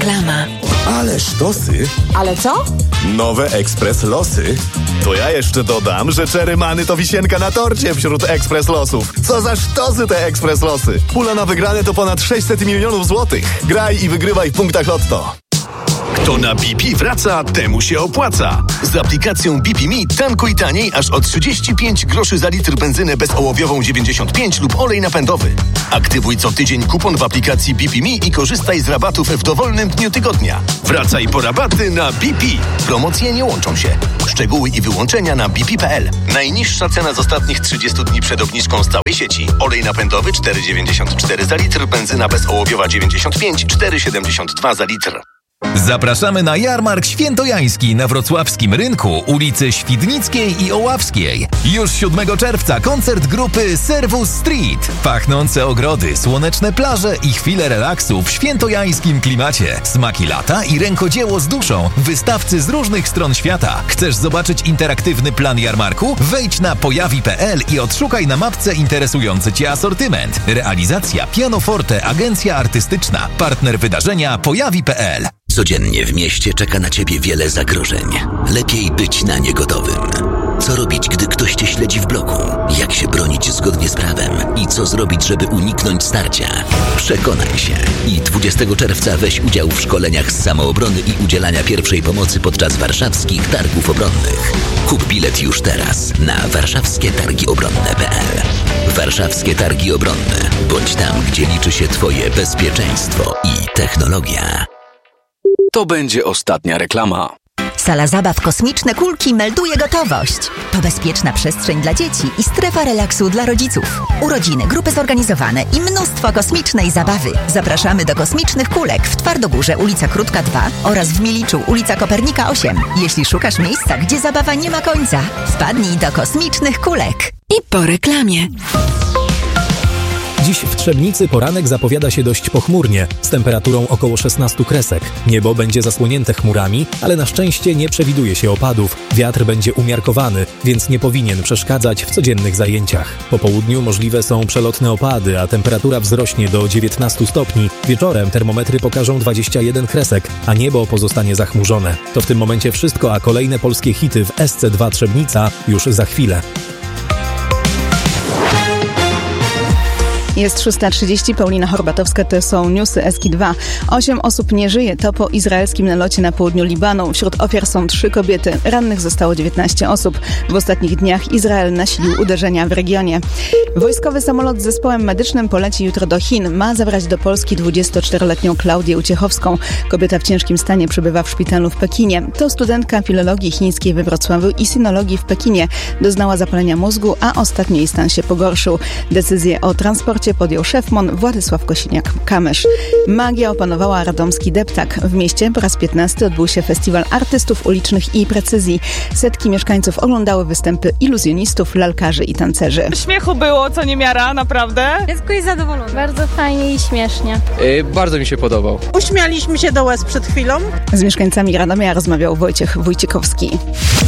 Reklama. Ale sztosy. Ale co? Nowe Ekspres Losy. To ja jeszcze dodam, że Czerymany to wisienka na torcie wśród Ekspres Losów. Co za sztosy te Ekspres Losy. Pula na wygrane to ponad 600 milionów złotych. Graj i wygrywaj w punktach Lotto. Kto na BP wraca, temu się opłaca. Z aplikacją BP Me tankuj taniej aż o 35 groszy za litr benzynę bezołowiową 95 lub olej napędowy. Aktywuj co tydzień kupon w aplikacji BP Me i korzystaj z rabatów w dowolnym dniu tygodnia. Wracaj po rabaty na BP. Promocje nie łączą się. Szczegóły i wyłączenia na bp.pl. Najniższa cena z ostatnich 30 dni przed obniżką z całej sieci. Olej napędowy 4,94 za litr, benzyna bezołowiowa 95, 4,72 za litr. Zapraszamy na jarmark świętojański na wrocławskim rynku, ulicy Świdnickiej i Oławskiej. Już 7 czerwca koncert grupy Servus Street. Pachnące ogrody, słoneczne plaże i chwile relaksu w świętojańskim klimacie. Smaki lata i rękodzieło z duszą. Wystawcy z różnych stron świata. Chcesz zobaczyć interaktywny plan jarmarku? Wejdź na pojawi.pl i odszukaj na mapce interesujący Cię asortyment. Realizacja Pianoforte, agencja artystyczna. Partner wydarzenia pojawi.pl. Codziennie w mieście czeka na Ciebie wiele zagrożeń. Lepiej być na nie gotowym. Co robić, gdy ktoś Cię śledzi w bloku? Jak się bronić zgodnie z prawem? I co zrobić, żeby uniknąć starcia? Przekonaj się. I 20 czerwca weź udział w szkoleniach z samoobrony i udzielania pierwszej pomocy podczas warszawskich targów obronnych. Kup bilet już teraz na warszawskietargiobronne.pl. Warszawskie Targi Obronne. Bądź tam, gdzie liczy się Twoje bezpieczeństwo i technologia. To będzie ostatnia reklama. Sala zabaw Kosmiczne Kulki melduje gotowość. To bezpieczna przestrzeń dla dzieci i strefa relaksu dla rodziców. Urodziny, grupy zorganizowane i mnóstwo kosmicznej zabawy. Zapraszamy do Kosmicznych Kulek w Twardogórze, ulica Krótka 2 oraz w Miliczu, ulica Kopernika 8. Jeśli szukasz miejsca, gdzie zabawa nie ma końca, wpadnij do Kosmicznych Kulek. I po reklamie. Dziś w Trzebnicy poranek zapowiada się dość pochmurnie, z temperaturą około 16 kresek. Niebo będzie zasłonięte chmurami, ale na szczęście nie przewiduje się opadów. Wiatr będzie umiarkowany, więc nie powinien przeszkadzać w codziennych zajęciach. Po południu możliwe są przelotne opady, a temperatura wzrośnie do 19 stopni. Wieczorem termometry pokażą 21 kresek, a niebo pozostanie zachmurzone. To w tym momencie wszystko, a kolejne polskie hity w SC2 Trzebnica już za chwilę. Jest 6:30, Paulina Horbatowska, to są newsy SK2. 8 osób nie żyje, to po izraelskim nalocie na południu Libanu. Wśród ofiar są 3 kobiety, rannych zostało 19 osób. W ostatnich dniach Izrael nasilił uderzenia w regionie. Wojskowy samolot z zespołem medycznym poleci jutro do Chin. Ma zabrać do Polski 24-letnią Klaudię Uciechowską. Kobieta w ciężkim stanie przebywa w szpitalu w Pekinie. To studentka filologii chińskiej we Wrocławiu i sinologii w Pekinie. Doznała zapalenia mózgu, a ostatnio jej stan się pogorszył. Decyzję o transporcie podjął szef MON Władysław Kosiniak-Kamysz. Magia opanowała radomski deptak. W mieście po raz 15 odbył się festiwal artystów ulicznych i precyzji. Setki mieszkańców oglądały występy iluzjonistów, lalkarzy i tancerzy. Śmiechu było, co niemiara, naprawdę. Dziecko jest zadowolone. Bardzo fajnie i śmiesznie. Bardzo mi się podobał. Uśmialiśmy się do łez przed chwilą. Z mieszkańcami Radomia rozmawiał Wojciech Wójcikowski.